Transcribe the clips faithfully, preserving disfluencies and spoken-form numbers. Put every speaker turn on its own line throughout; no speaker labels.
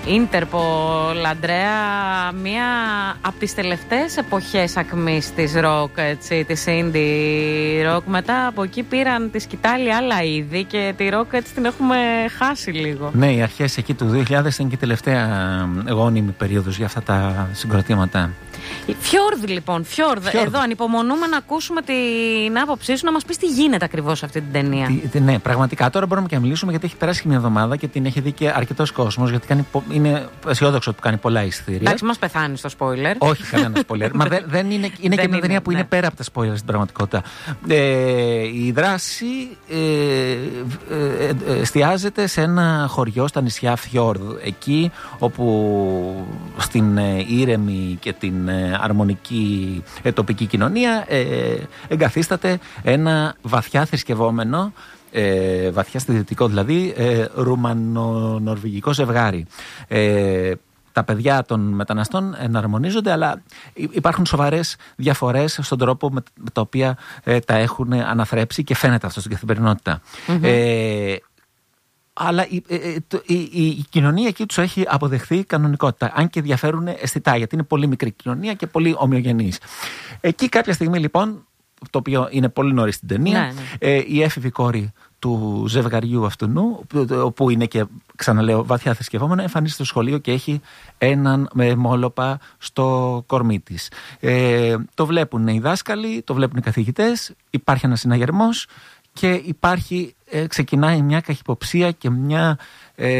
Ίντερπολ, Αντρέα, μία από τις τελευταίες εποχές ακμής της ροκ, έτσι, της indie rock. Μετά από εκεί πήραν τη σκητάλη άλλα είδη και τη ροκ έτσι την έχουμε χάσει λίγο.
Ναι, οι αρχές εκεί του δύο χιλιάδες είναι και η τελευταία γόνιμη περίοδος για αυτά τα συγκροτήματα.
Φιόρδ, λοιπόν, Φιόρδ. Εδώ ανυπομονούμε να ακούσουμε την άποψή σου, να μας πεις τι γίνεται ακριβώς σε αυτή την ταινία.
Τι, τι, ναι, πραγματικά τώρα μπορούμε και να μιλήσουμε, γιατί έχει περάσει και μια εβδομάδα και την έχει δει και αρκετός κόσμος. Γιατί κάνει, είναι αισιόδοξο που κάνει πολλά εισιτήρια.
Εντάξει, μας πεθάνει στο spoiler.
Όχι, κανένα spoiler. Μα δεν, δεν είναι, είναι δεν και μια ταινία που ναι. είναι πέρα από τα spoiler στην πραγματικότητα. Ε, η δράση ε, ε, ε, εστιάζεται σε ένα χωριό στα νησιά Φιόρδ. Εκεί όπου στην ε, ήρεμη και την ε, αρμονική ε, τοπική κοινωνία ε, εγκαθίσταται ένα βαθιά θρησκευόμενο, ε, βαθιά στηρητικό δηλαδή, ε, ρουμανο-νορβηγικό ζευγάρι. Ε, τα παιδιά των μεταναστών εναρμονίζονται, αλλά υπάρχουν σοβαρές διαφορές στον τρόπο με τα οποία ε, τα έχουν αναθρέψει και φαίνεται αυτό στην καθημερινότητα. Mm-hmm. Ε, αλλά η, η, η, η κοινωνία εκεί τους έχει αποδεχθεί κανονικότητα, αν και διαφέρουν αισθητά, γιατί είναι πολύ μικρή κοινωνία και πολύ ομοιογενής. Εκεί κάποια στιγμή λοιπόν, το οποίο είναι πολύ νωρίς στην ταινία, ναι, ναι. Ε, η έφηβη κόρη του ζευγαριού αυτού, που είναι και, ξαναλέω, βαθιά θρησκευόμενα, εμφανίζεται στο σχολείο και έχει έναν με μόλοπα στο κορμί της. Ε, το βλέπουν οι δάσκαλοι, το βλέπουν οι καθηγητές, υπάρχει ένας συναγερμός και υπάρχει, ε, ξεκινάει μια καχυποψία και μια, ε,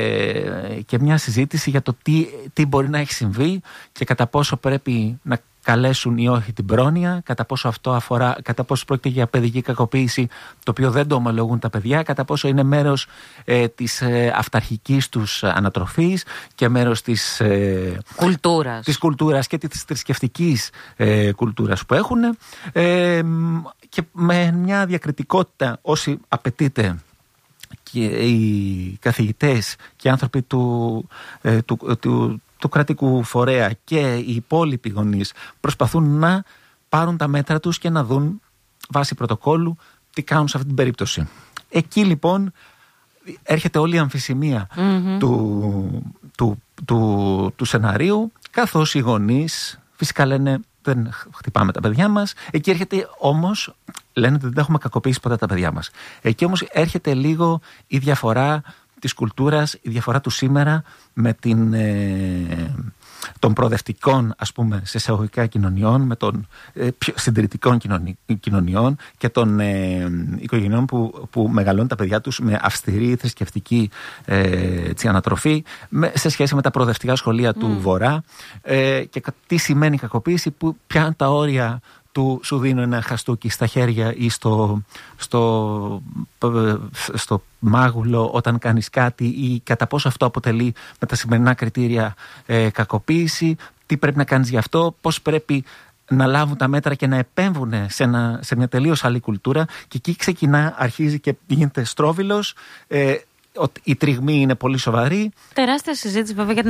και μια συζήτηση για το τι, τι μπορεί να έχει συμβεί και κατά πόσο πρέπει να καλέσουν ή όχι την πρόνοια, κατά πόσο αυτό αφορά, κατά πόσο πρόκειται για παιδική κακοποίηση, το οποίο δεν το ομολογούν τα παιδιά, κατά πόσο είναι μέρος ε, της ε, αυταρχικής τους ανατροφής και μέρος της, ε,
κουλτούρας. της
κουλτούρας και της θρησκευτικής ε, κουλτούρας που έχουν, ε, και με μια διακριτικότητα όσοι απαιτείται και οι καθηγητές και οι άνθρωποι του, ε, του, του, του του κρατικού φορέα και οι υπόλοιποι γονείς προσπαθούν να πάρουν τα μέτρα τους και να δουν βάσει πρωτοκόλλου τι κάνουν σε αυτή την περίπτωση. Εκεί λοιπόν έρχεται όλη η αμφισημία mm-hmm. του, του, του, του σεναρίου, καθώς οι γονείς φυσικά λένε δεν χτυπάμε τα παιδιά μας. Εκεί έρχεται όμως, λένε ότι δεν έχουμε κακοποιήσει ποτέ τα παιδιά μας. Εκεί όμως έρχεται λίγο η διαφορά της κουλτούρας, η διαφορά του σήμερα με την, ε, των προοδευτικών, ας πούμε, σε εισαγωγικά κοινωνιών, με των ε, πιο συντηρητικών κοινωνι, κοινωνιών και των ε, οικογενειών που, που μεγαλώνουν τα παιδιά τους με αυστηρή θρησκευτική ε, έτσι, ανατροφή, με, σε σχέση με τα προοδευτικά σχολεία mm. του Βορρά, ε, και τι σημαίνει κακοποίηση, που ποια τα όρια του σου δίνω ένα χαστούκι στα χέρια ή στο, στο, στο μάγουλο όταν κάνεις κάτι, ή κατά πόσο αυτό αποτελεί με τα σημερινά κριτήρια ε, κακοποίηση, τι πρέπει να κάνεις γι' αυτό, πώς πρέπει να λάβουν τα μέτρα και να επέμβουν σε, ένα, σε μια τελείως άλλη κουλτούρα. Και εκεί ξεκινά, αρχίζει και γίνεται στρόβιλος, ε, η τριγμή είναι πολύ σοβαρή.
Τεράστια συζήτηση βέβαια για